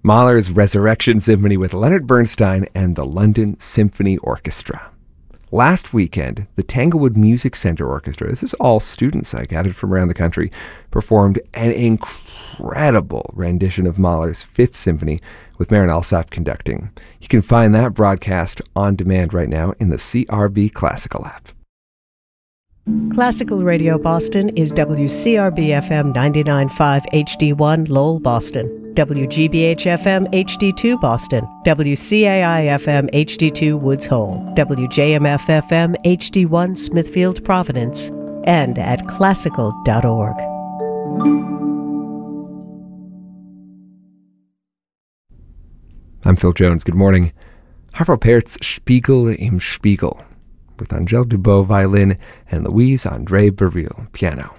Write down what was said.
Mahler's Resurrection Symphony with Leonard Bernstein and the London Symphony Orchestra. Last weekend, the Tanglewood Music Center Orchestra, this is all students I gathered from around the country, performed an incredible rendition of Mahler's Fifth Symphony with Marin Alsop conducting. You can find that broadcast on demand right now in the CRB Classical app. Classical Radio Boston is WCRB-FM 99.5 HD1 Lowell, Boston, WGBH-FM HD2 Boston, WCAI-FM HD2 Woods Hole, WJMF-FM HD1 Smithfield, Providence, and at classical.org. I'm Phil Jones. Good morning. Harpo Päert's Spiegel im Spiegel, with Angèle Dubot violin and Louise André Baril piano.